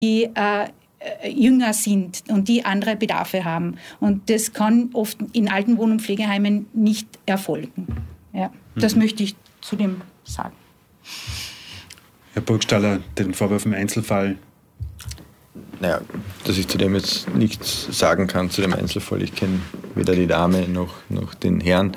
die jünger sind und die andere Bedarfe haben. Und das kann oft in alten Wohn- und Pflegeheimen nicht erfolgen. Ja, das möchte ich zu dem sagen. Herr Burgstaller, den Vorwurf im Einzelfall. Naja, dass ich zu dem jetzt nichts sagen kann, zu dem Einzelfall. Ich kenne weder die Dame noch den Herrn.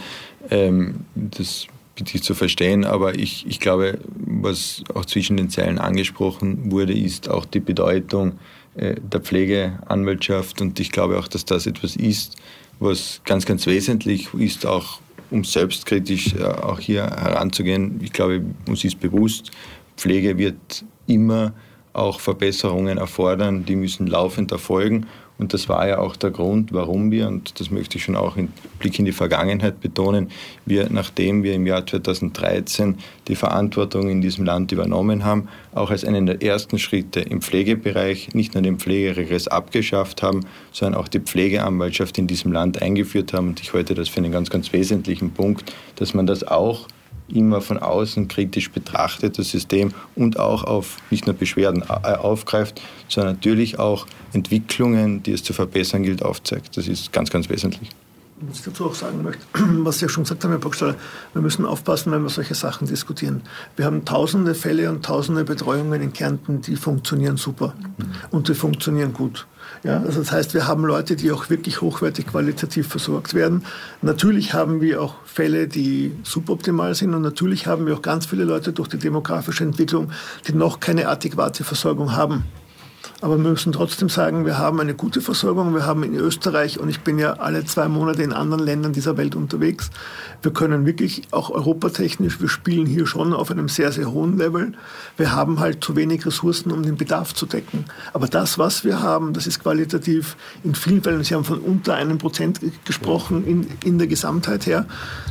Das bitte ich zu verstehen, aber ich glaube, was auch zwischen den Zeilen angesprochen wurde, ist auch die Bedeutung der Pflegeanwaltschaft, und ich glaube auch, dass das etwas ist, was ganz, ganz wesentlich ist, auch um selbstkritisch auch hier heranzugehen. Ich glaube, uns ist bewusst, Pflege wird immer auch Verbesserungen erfordern, die müssen laufend erfolgen. Und das war ja auch der Grund, warum wir, und das möchte ich schon auch im Blick in die Vergangenheit betonen, nachdem wir im Jahr 2013 die Verantwortung in diesem Land übernommen haben, auch als einen der ersten Schritte im Pflegebereich nicht nur den Pflegeregress abgeschafft haben, sondern auch die Pflegeanwaltschaft in diesem Land eingeführt haben. Und ich halte das für einen ganz, ganz wesentlichen Punkt, dass man das auch immer von außen kritisch betrachtet, das System, und auch auf nicht nur Beschwerden aufgreift, sondern natürlich auch Entwicklungen, die es zu verbessern gilt, aufzeigt. Das ist ganz, ganz wesentlich. Was ich dazu auch sagen möchte, was Sie ja schon gesagt haben, Herr Burgstaller, wir müssen aufpassen, wenn wir solche Sachen diskutieren. Wir haben tausende Fälle und tausende Betreuungen in Kärnten, die funktionieren super und die funktionieren gut. Ja, also das heißt, wir haben Leute, die auch wirklich hochwertig qualitativ versorgt werden. Natürlich haben wir auch Fälle, die suboptimal sind, und natürlich haben wir auch ganz viele Leute durch die demografische Entwicklung, die noch keine adäquate Versorgung haben. Aber wir müssen trotzdem sagen, wir haben eine gute Versorgung. Wir haben in Österreich, und ich bin ja alle 2 Monate in anderen Ländern dieser Welt unterwegs, wir können wirklich auch europatechnisch, wir spielen hier schon auf einem sehr, sehr hohen Level. Wir haben halt zu wenig Ressourcen, um den Bedarf zu decken. Aber das, was wir haben, das ist qualitativ in vielen Fällen, Sie haben von unter 1% gesprochen in der Gesamtheit her.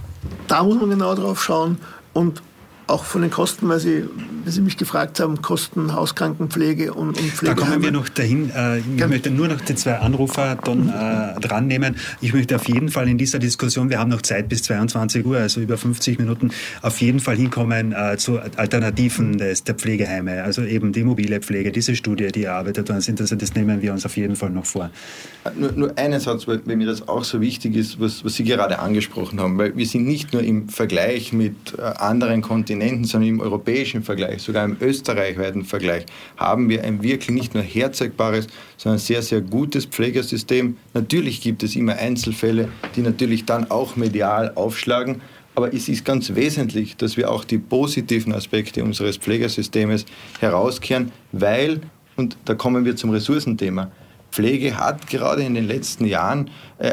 Da muss man genau drauf schauen, und auch von den Kosten, weil Sie mich gefragt haben, Kosten, Hauskrankenpflege und Pflegeheime. Da kommen wir noch dahin. Ich möchte nur noch die 2 Anrufer dann dran nehmen. Ich möchte auf jeden Fall in dieser Diskussion, wir haben noch Zeit bis 22 Uhr, also über 50 Minuten, auf jeden Fall hinkommen zu Alternativen der Pflegeheime. Also eben die mobile Pflege, diese Studie, die erarbeitet worden sind. Also das nehmen wir uns auf jeden Fall noch vor. Nur einen Satz, weil mir das auch so wichtig ist, was Sie gerade angesprochen haben. Weil wir sind nicht nur im Vergleich mit anderen Kontinenten, sondern im europäischen Vergleich, sogar im österreichweiten Vergleich, haben wir ein wirklich nicht nur herzeigbares, sondern sehr, sehr gutes Pflegesystem. Natürlich gibt es immer Einzelfälle, die natürlich dann auch medial aufschlagen, aber es ist ganz wesentlich, dass wir auch die positiven Aspekte unseres Pflegesystems herauskehren, weil, und da kommen wir zum Ressourcenthema, Pflege hat gerade in den letzten Jahren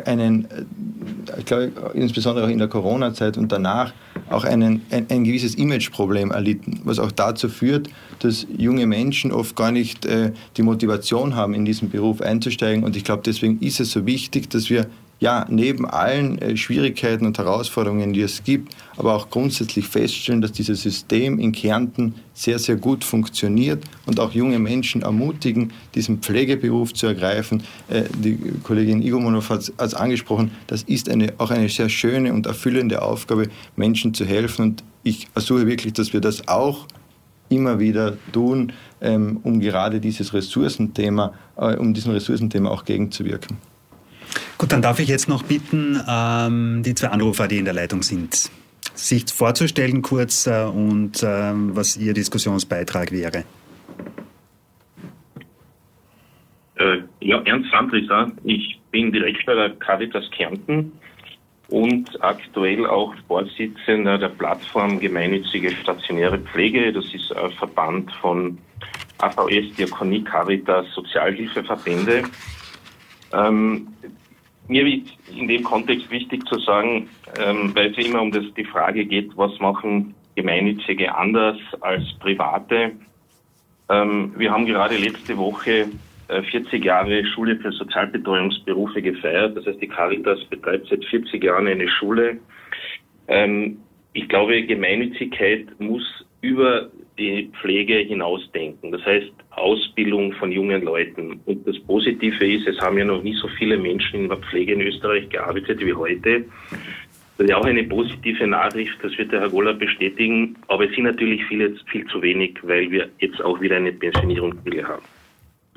ich glaube, insbesondere auch in der Corona-Zeit und danach, auch ein gewisses Imageproblem erlitten, was auch dazu führt, dass junge Menschen oft gar nicht die Motivation haben, in diesen Beruf einzusteigen. Und ich glaube, deswegen ist es so wichtig, dass wir neben allen Schwierigkeiten und Herausforderungen, die es gibt, aber auch grundsätzlich feststellen, dass dieses System in Kärnten sehr, sehr gut funktioniert und auch junge Menschen ermutigen, diesen Pflegeberuf zu ergreifen. Die Kollegin Igomonov hat es angesprochen, das ist auch eine sehr schöne und erfüllende Aufgabe, Menschen zu helfen. Und ich ersuche wirklich, dass wir das auch immer wieder tun, um gerade diesem Ressourcenthema auch gegenzuwirken. Gut, dann darf ich jetzt noch bitten, die 2 Anrufer, die in der Leitung sind, sich vorzustellen kurz und was Ihr Diskussionsbeitrag wäre. Ernst Sandrisser. Ich bin Direktor der Caritas Kärnten und aktuell auch Vorsitzender der Plattform Gemeinnützige Stationäre Pflege. Das ist ein Verband von AVS, Diakonie, Caritas, Sozialhilfeverbände. Mir ist in dem Kontext wichtig zu sagen, weil es immer um die Frage geht, was machen Gemeinnützige anders als Private. Wir haben gerade letzte Woche 40 Jahre Schule für Sozialbetreuungsberufe gefeiert. Das heißt, die Caritas betreibt seit 40 Jahren eine Schule. Ich glaube, Gemeinnützigkeit muss über die Pflege hinausdenken. Das heißt, Ausbildung von jungen Leuten. Und das Positive ist, es haben ja noch nie so viele Menschen in der Pflege in Österreich gearbeitet wie heute. Das ist ja auch eine positive Nachricht, das wird der Herr Goller bestätigen. Aber es sind natürlich viel zu wenig, weil wir jetzt auch wieder eine Pensionierungswelle haben.